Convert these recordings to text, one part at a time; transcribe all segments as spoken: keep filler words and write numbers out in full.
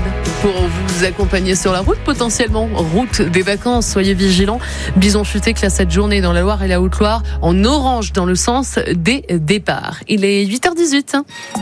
pour vous accompagner sur la route, potentiellement route des vacances. Soyez vigilants. Bison futé classe cette journée dans la Loire et la Haute-Loire en orange dans le sens des départs. Il est huit heures dix-huit.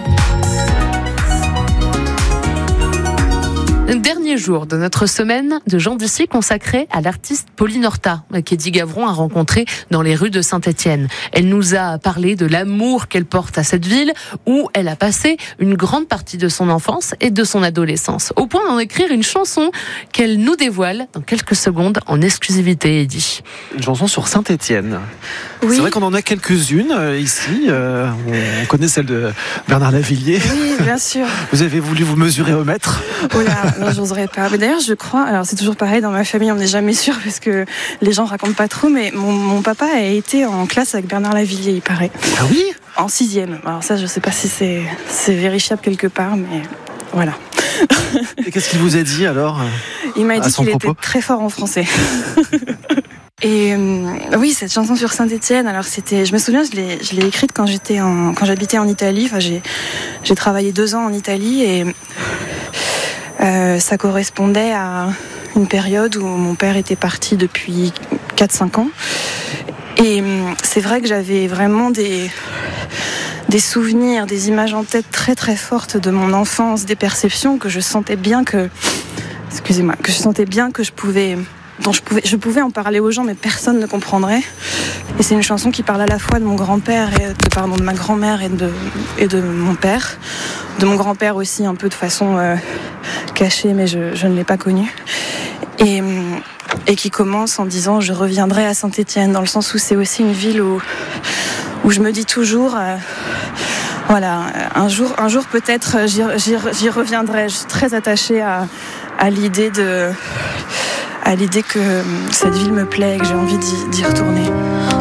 Dernier jour de notre semaine de gens d'ici consacrée à l'artiste Pauline Horta, qu'Eddie Gavron a rencontrée dans les rues de Saint-Étienne. Elle nous a parlé de l'amour qu'elle porte à cette ville où elle a passé une grande partie de son enfance et de son adolescence, au point d'en écrire une chanson qu'elle nous dévoile dans quelques secondes en exclusivité, Eddie. Une chanson sur Saint-Étienne. Oui. C'est vrai qu'on en a quelques-unes euh, ici. Euh, on connaît celle de Bernard Lavilliers. Oui, bien sûr. Vous avez voulu vous mesurer au mètre ? Oh là, non, j'oserais pas. Mais d'ailleurs, je crois, alors c'est toujours pareil dans ma famille, on n'est jamais sûr parce que les gens racontent pas trop, mais mon, mon papa a été en classe avec Bernard Lavilliers, il paraît. Ah oui ? En sixième. Alors ça, je sais pas si c'est, c'est vérifiable quelque part, mais voilà. Et qu'est-ce qu'il vous a dit alors ? Il m'a dit qu'il propos était très fort en français. Et euh, oui, cette chanson sur Saint-Étienne, alors c'était, je me souviens, je l'ai, je l'ai écrite quand j'étais en, quand j'habitais en Italie. Enfin, j'ai, j'ai travaillé deux ans en Italie et euh, ça correspondait à une période où mon père était parti depuis quatre cinq ans. Et euh, c'est vrai que j'avais vraiment des, des souvenirs, des images en tête très très fortes de mon enfance, des perceptions que je sentais bien que, excusez-moi, que je sentais bien que je pouvais. dont je pouvais, je pouvais en parler aux gens, mais personne ne comprendrait. Et c'est une chanson qui parle à la fois de mon grand-père, et de, pardon, de ma grand-mère et de, et de mon père. De mon grand-père aussi, un peu de façon euh, cachée, mais je, je ne l'ai pas connu. Et, et qui commence en disant « Je reviendrai à Saint-Étienne », dans le sens où c'est aussi une ville où, où je me dis toujours... Euh, voilà, un jour, un jour peut-être j'y, j'y, j'y reviendrai. Je suis très attachée à, à l'idée de... à l'idée que cette ville me plaît et que j'ai envie d'y, d'y retourner.